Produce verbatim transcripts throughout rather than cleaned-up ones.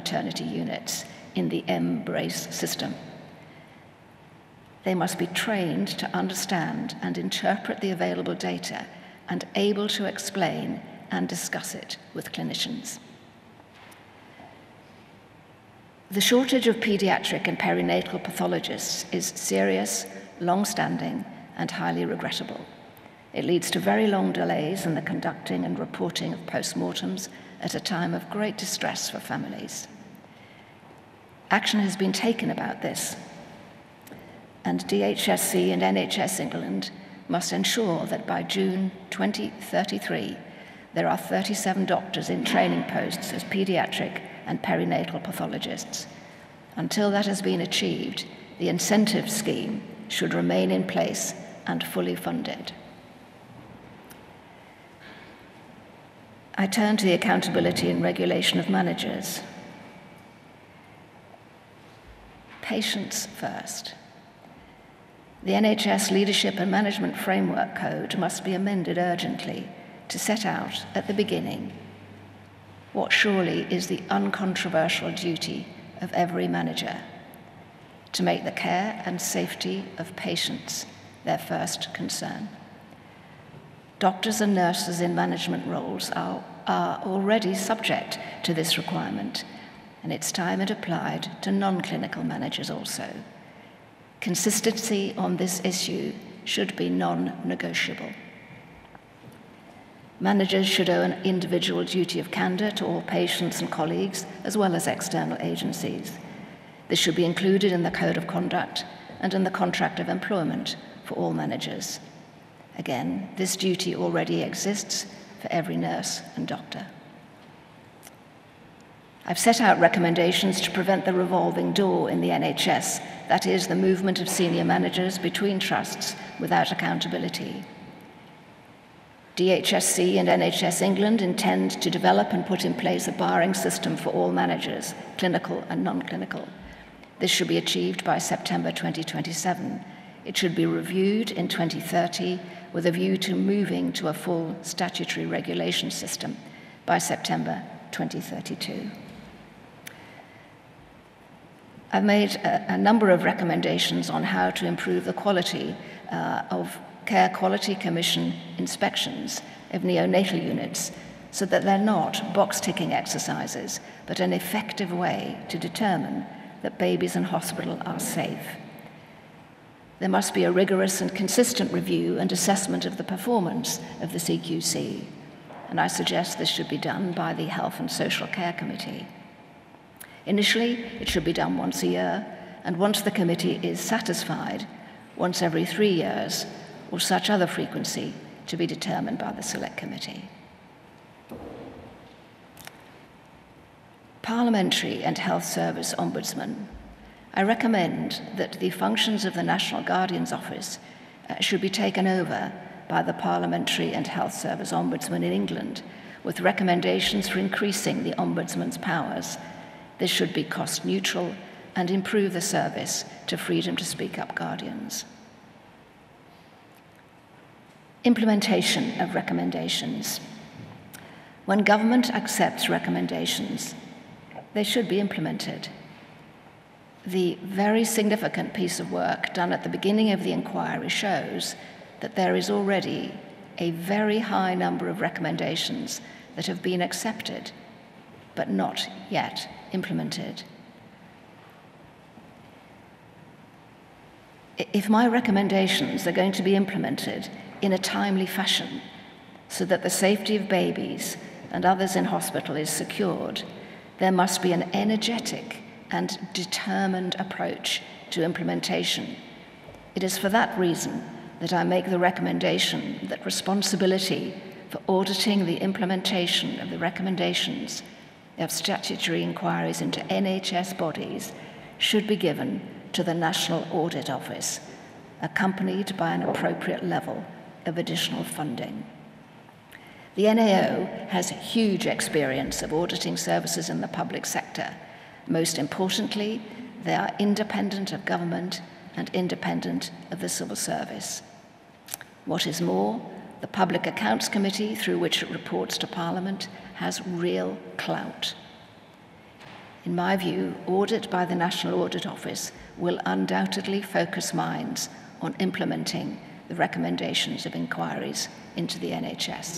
maternity units in the M-BRACE system. They must be trained to understand and interpret the available data and able to explain and discuss it with clinicians. The shortage of pediatric and perinatal pathologists is serious, long-standing, and highly regrettable. It leads to very long delays in the conducting and reporting of postmortems at a time of great distress for families. Action has been taken about this, and D H S C and N H S England must ensure that by June twenty thirty-three, there are thirty-seven doctors in training posts as pediatric and perinatal pathologists. Until that has been achieved, the incentive scheme should remain in place and fully funded. I turn to the accountability and regulation of managers. Patients first. The N H S Leadership and Management Framework Code must be amended urgently to set out at the beginning what surely is the uncontroversial duty of every manager: to make the care and safety of patients their first concern. Doctors and nurses in management roles are, are already subject to this requirement, and it's time it applied to non-clinical managers also. Consistency on this issue should be non-negotiable. Managers should owe an individual duty of candor to all patients and colleagues, as well as external agencies. This should be included in the Code of Conduct and in the contract of employment for all managers. Again, this duty already exists for every nurse and doctor. I've set out recommendations to prevent the revolving door in the N H S, that is, the movement of senior managers between trusts without accountability. D H S C and N H S England intend to develop and put in place a barring system for all managers, clinical and non-clinical. This should be achieved by September twenty twenty-seven. It should be reviewed in twenty thirty with a view to moving to a full statutory regulation system by September twenty thirty-two. I've made a, a number of recommendations on how to improve the quality uh, of Care Quality Commission inspections of neonatal units so that they're not box-ticking exercises, but an effective way to determine that babies in hospital are safe. There must be a rigorous and consistent review and assessment of the performance of the C Q C, and I suggest this should be done by the Health and Social Care Committee. Initially, it should be done once a year, and once the committee is satisfied, once every three years, or such other frequency to be determined by the Select Committee. Parliamentary and Health Service Ombudsman. I recommend that the functions of the National Guardian's Office uh, should be taken over by the Parliamentary and Health Service Ombudsman in England, with recommendations for increasing the Ombudsman's powers. This should be cost neutral and improve the service to freedom to speak up guardians. Implementation of recommendations. When government accepts recommendations, they should be implemented. The very significant piece of work done at the beginning of the inquiry shows that there is already a very high number of recommendations that have been accepted, but not yet implemented. If my recommendations are going to be implemented in a timely fashion so that the safety of babies and others in hospital is secured, there must be an energetic and determined approach to implementation. It is for that reason that I make the recommendation that responsibility for auditing the implementation of the recommendations of statutory inquiries into N H S bodies should be given to the National Audit Office, accompanied by an appropriate level of additional funding. The N A O has huge experience of auditing services in the public sector. Most importantly, they are independent of government and independent of the civil service. What is more, the Public Accounts Committee, through which it reports to Parliament, has real clout. In my view, audit by the National Audit Office will undoubtedly focus minds on implementing the recommendations of inquiries into the N H S.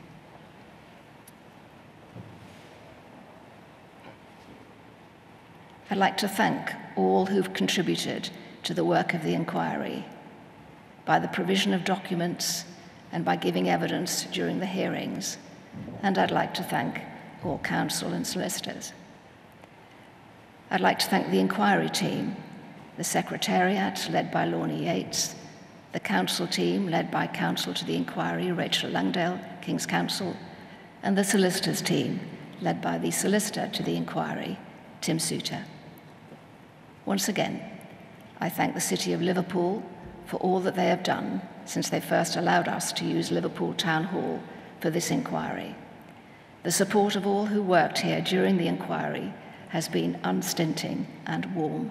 I'd like to thank all who've contributed to the work of the inquiry by the provision of documents and by giving evidence during the hearings, and I'd like to thank all counsel and solicitors. I'd like to thank the inquiry team, the Secretariat led by Lorna Yates, the counsel team led by Counsel to the Inquiry Rachel Langdale, King's Counsel, and the solicitors team led by the Solicitor to the Inquiry, Tim Souter. Once again, I thank the City of Liverpool for all that they have done since they first allowed us to use Liverpool Town Hall for this inquiry. The support of all who worked here during the inquiry has been unstinting and warm.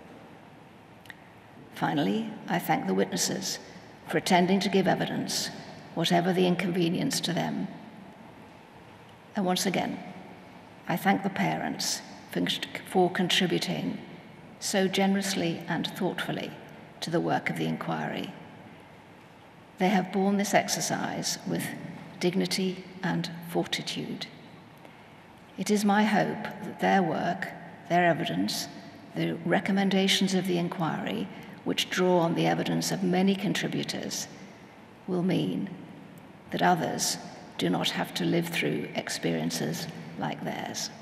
Finally, I thank the witnesses for attending to give evidence, whatever the inconvenience to them. And once again, I thank the parents for, for contributing so generously and thoughtfully to the work of the inquiry. They have borne this exercise with dignity and fortitude. It is my hope that their work, their evidence, the recommendations of the inquiry, which draw on the evidence of many contributors, will mean that others do not have to live through experiences like theirs.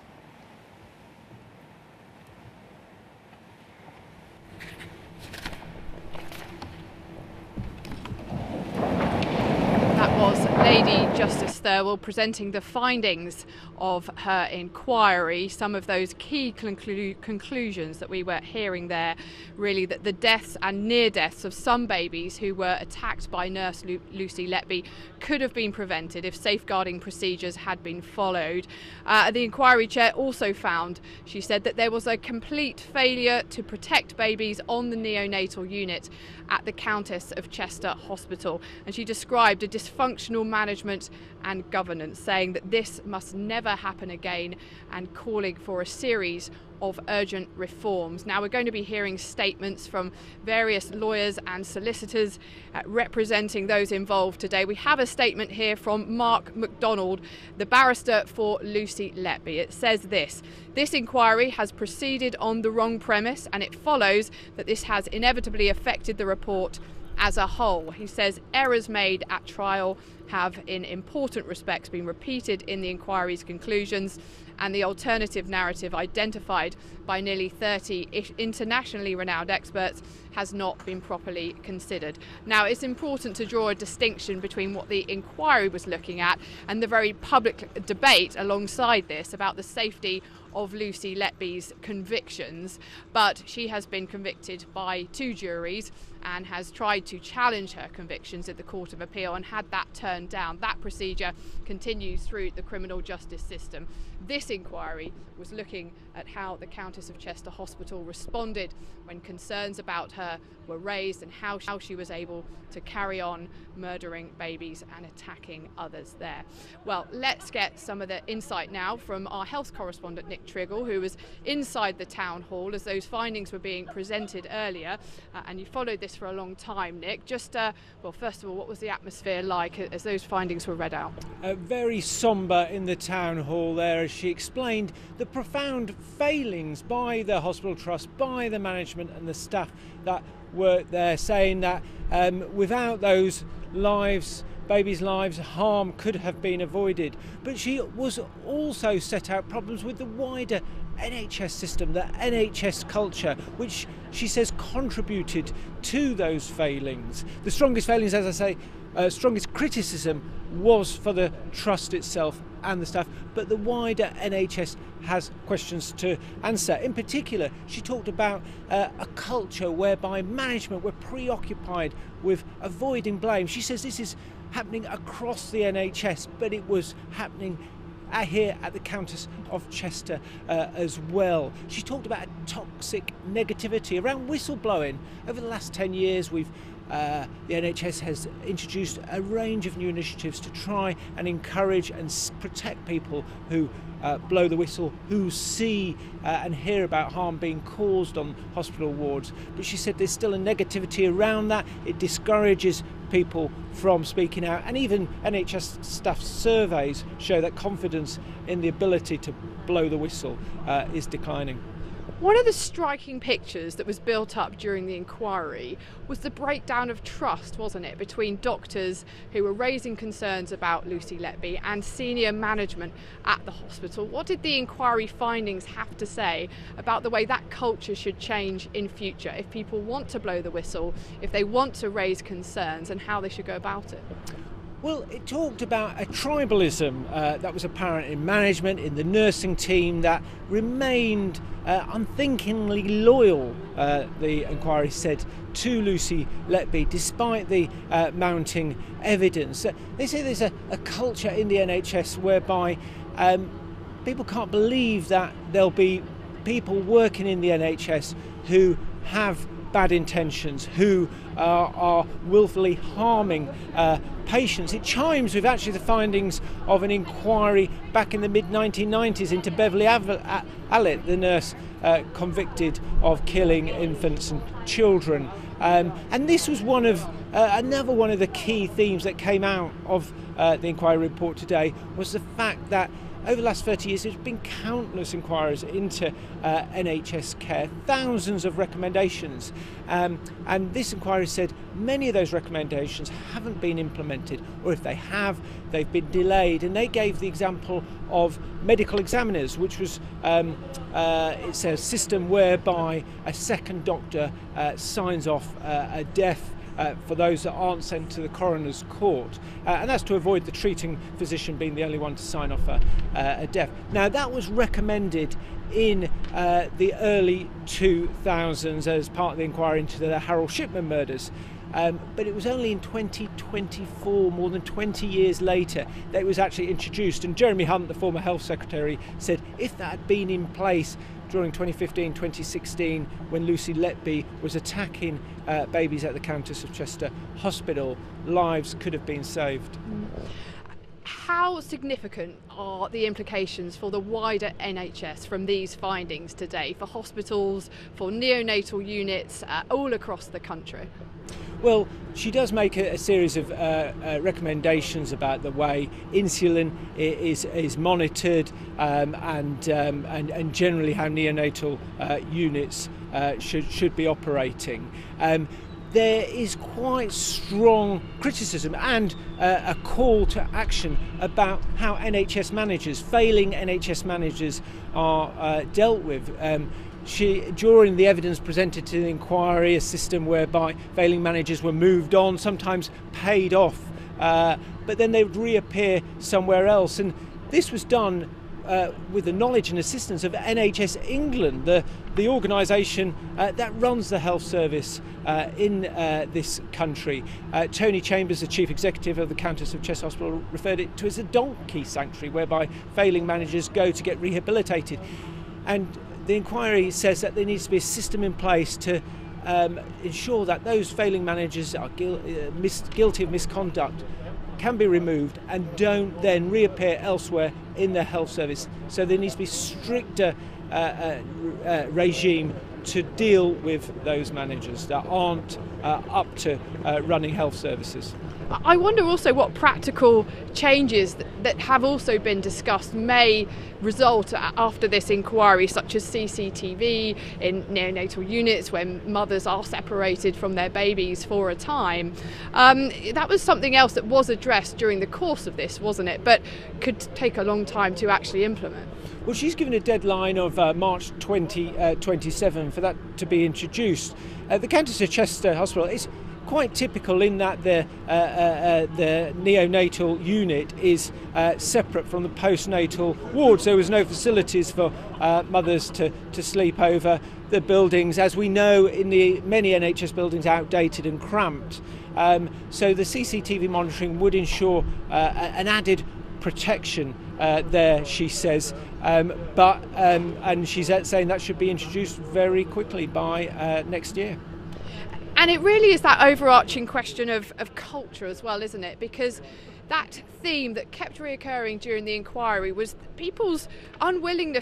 Lady Justice Thirlwell presenting the findings of her inquiry, some of those key conclu conclusions that we were hearing there, really that the deaths and near deaths of some babies who were attacked by nurse Lu Lucy Letby could have been prevented if safeguarding procedures had been followed. Uh, the inquiry chair also found, she said, that there was a complete failure to protect babies on the neonatal unit at the Countess of Chester Hospital, and she described a dysfunctional management and governance, saying that this must never happen again and calling for a series of urgent reforms. Now we're going to be hearing statements from various lawyers and solicitors uh, representing those involved today. We have a statement here from Mark MacDonald, the barrister for Lucy Letby. It says this: "This inquiry has proceeded on the wrong premise, and it follows that this has inevitably affected the report as a whole." He says errors made at trial have in important respects been repeated in the inquiry's conclusions, and the alternative narrative identified by nearly thirty internationally renowned experts has not been properly considered. Now, it's important to draw a distinction between what the inquiry was looking at and the very public debate alongside this about the safety of Lucy Letby's convictions. But she has been convicted by two juries and has tried to challenge her convictions at the Court of Appeal and had that turned down. That procedure continues through the criminal justice system. This inquiry was looking at how the Countess of Chester Hospital responded when concerns about her were raised and how she was able to carry on murdering babies and attacking others there. Well, let's get some of the insight now from our health correspondent Nick Triggle, who was inside the town hall as those findings were being presented earlier. Uh, and you followed this for a long time, Nick. Just, uh, well, first of all, what was the atmosphere like as those findings were read out? Uh, very sombre in the town hall there, as she explained the profound failings by the hospital trust, by the management and the staff that were there, saying that um, without those lives, babies' lives, harm could have been avoided. But she was also set out problems with the wider N H S system, the N H S culture, which she says contributed to those failings. The strongest failings, as I say, uh, strongest criticism was for the trust itself and the staff, but the wider N H S has questions to answer. In particular, she talked about uh, a culture whereby management were preoccupied with avoiding blame. She says this is happening across the N H S, but it was happening Uh, here at the Countess of Chester uh, as well. She talked about a toxic negativity around whistleblowing. Over the last ten years we've uh, the N H S has introduced a range of new initiatives to try and encourage and s- protect people who uh, blow the whistle, who see uh, and hear about harm being caused on hospital wards. But she said there's still a negativity around that. It discourages people from speaking out, and even N H S staff surveys show that confidence in the ability to blow the whistle uh, is declining. One of the striking pictures that was built up during the inquiry was the breakdown of trust, wasn't it, between doctors who were raising concerns about Lucy Letby and senior management at the hospital. What did the inquiry findings have to say about the way that culture should change in future if people want to blow the whistle, if they want to raise concerns, and how they should go about it? Well, it talked about a tribalism uh, that was apparent in management, in the nursing team, that remained uh, unthinkingly loyal, uh, the inquiry said, to Lucy Letby, despite the uh, mounting evidence. Uh, they say there's a, a culture in the N H S whereby um, people can't believe that there'll be people working in the N H S who have bad intentions, who uh, are willfully harming uh, patients. It chimes with actually the findings of an inquiry back in the mid nineteen nineties into Beverly Allett, the nurse uh, convicted of killing infants and children. Um, and this was one of uh, another one of the key themes that came out of uh, the inquiry report today, was the fact that over the last thirty years, there's been countless inquiries into uh, N H S care, thousands of recommendations. Um, and this inquiry said many of those recommendations haven't been implemented, or if they have, they've been delayed. And they gave the example of medical examiners, which was um, uh, it's a system whereby a second doctor uh, signs off uh, a death Uh, for those that aren't sent to the coroner's court, uh, and that's to avoid the treating physician being the only one to sign off a, uh, a death. Now, that was recommended in uh, the early two thousands as part of the inquiry into the Harold Shipman murders, um, but it was only in twenty twenty-four, more than twenty years later, that it was actually introduced. And Jeremy Hunt, the former Health Secretary, said if that had been in place during twenty fifteen twenty sixteen, when Lucy Letby was attacking uh, babies at the Countess of Chester Hospital, lives could have been saved. How significant are the implications for the wider N H S from these findings today, for hospitals, for neonatal units uh, all across the country? Well, she does make a, a series of uh, uh, recommendations about the way insulin is is monitored, um, and, um, and and generally how neonatal uh, units uh, should should be operating. Um, there is quite strong criticism and uh, a call to action about how N H S managers, failing N H S managers, are uh, dealt with. Um, She, during the evidence presented to the inquiry, a system whereby failing managers were moved on, sometimes paid off, uh, but then they would reappear somewhere else. And this was done uh, with the knowledge and assistance of N H S England, the, the organisation uh, that runs the health service uh, in uh, this country. Uh, Tony Chambers, the chief executive of the Countess of Chester Hospital, referred it to as a donkey sanctuary, whereby failing managers go to get rehabilitated. And the inquiry says that there needs to be a system in place to um, ensure that those failing managers are guil- uh, mis- guilty of misconduct can be removed and don't then reappear elsewhere in the health service. So there needs to be stricter uh, uh, uh, regime to deal with those managers that aren't uh, up to uh, running health services. I wonder also what practical changes that, that have also been discussed may result after this inquiry, such as C C T V in neonatal units when mothers are separated from their babies for a time. Um, that was something else that was addressed during the course of this, wasn't it? But could take a long time to actually implement. Well, she's given a deadline of uh, March twenty twenty-seven for that to be introduced. Uh, the Countess of Chester Hospital is quite typical in that the uh, uh, the neonatal unit is uh, separate from the postnatal wards. There was no facilities for uh, mothers to, to sleep over. The buildings, as we know, in the many N H S buildings, are outdated and cramped. Um, so the C C T V monitoring would ensure uh, an added protection uh, there, she says, um, but um, and she's saying that should be introduced very quickly by uh, next year. And it really is that overarching question of, of culture as well, isn't it? Because that theme that kept reoccurring during the inquiry was people's unwillingness